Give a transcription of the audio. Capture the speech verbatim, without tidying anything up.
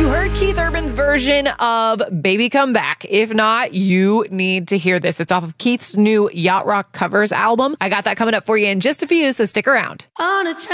heard Keith Urban's version of Baby Come Back. If not, you need to hear this. It's off of Keith's new Yacht Rock Covers album. I got that coming up for you in just a few, so stick around.